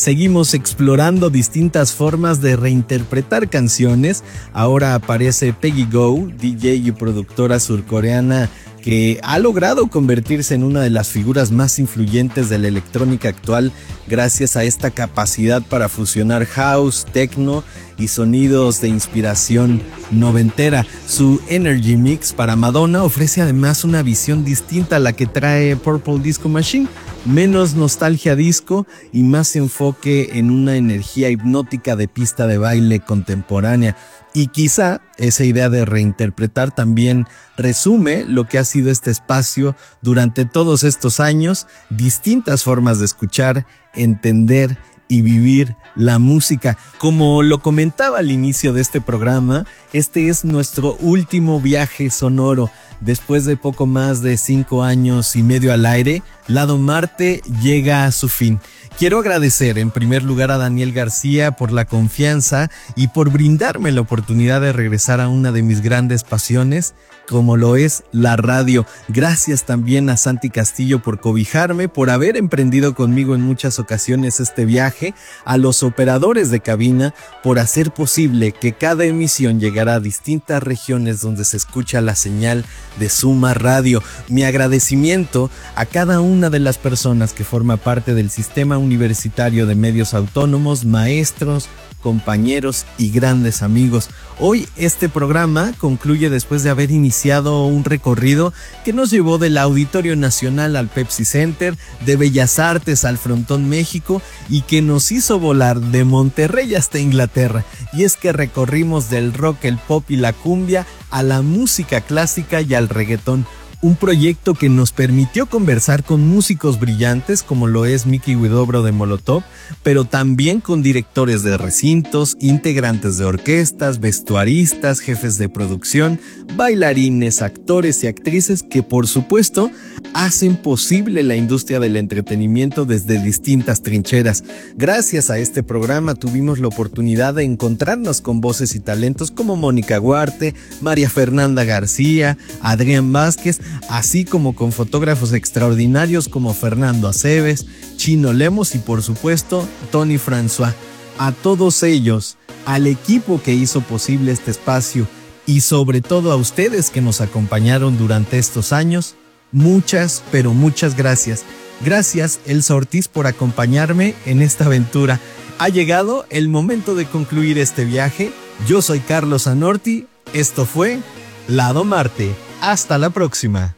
seguimos explorando distintas formas de reinterpretar canciones. Ahora aparece Peggy Gou, DJ y productora surcoreana que ha logrado convertirse en una de las figuras más influyentes de la electrónica actual gracias a esta capacidad para fusionar house, techno y sonidos de inspiración noventera. Su Energy Mix para Madonna ofrece además una visión distinta a la que trae Purple Disco Machine, menos nostalgia disco y más enfoque en una energía hipnótica de pista de baile contemporánea. Y quizá esa idea de reinterpretar también resume lo que ha sido este espacio durante todos estos años, distintas formas de escuchar, entender y vivir la música. Como lo comentaba al inicio de este programa, este es nuestro último viaje sonoro. Después de poco más de 5 años y medio al aire, Lado Marte llega a su fin. Quiero agradecer en primer lugar a Daniel García por la confianza y por brindarme la oportunidad de regresar a una de mis grandes pasiones, como lo es la radio. Gracias también a Santi Castillo por cobijarme, por haber emprendido conmigo en muchas ocasiones este viaje, a los operadores de cabina por hacer posible que cada emisión llegara a distintas regiones donde se escucha la señal de Suma Radio. Mi agradecimiento a cada una de las personas que forma parte del sistema universitario de medios autónomos, maestros, compañeros y grandes amigos. Hoy este programa concluye después de haber iniciado un recorrido que nos llevó del Auditorio Nacional al Pepsi Center, de Bellas Artes al Frontón México y que nos hizo volar de Monterrey hasta Inglaterra. Y es que recorrimos del rock, el pop y la cumbia a la música clásica y al reggaetón. Un proyecto que nos permitió conversar con músicos brillantes como lo es Miki Huidobro de Molotov, pero también con directores de recintos, integrantes de orquestas, vestuaristas, jefes de producción, bailarines, actores y actrices que por supuesto hacen posible la industria del entretenimiento desde distintas trincheras. Gracias a este programa tuvimos la oportunidad de encontrarnos con voces y talentos como Mónica Huarte, María Fernanda García, Adrián Vázquez, así como con fotógrafos extraordinarios como Fernando Aceves, Chino Lemos y por supuesto Tony François. A todos ellos, al equipo que hizo posible este espacio y sobre todo a ustedes que nos acompañaron durante estos años, muchas, pero muchas gracias. Gracias, Elsa Ortiz, por acompañarme en esta aventura. Ha llegado el momento de concluir este viaje. Yo soy Carlos Anorti. Esto fue Lado Marte. Hasta la próxima.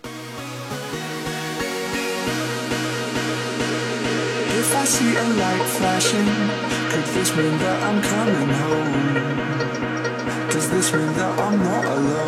If I see a light flashing, could this mean that I'm coming home? Does this mean that I'm not alone?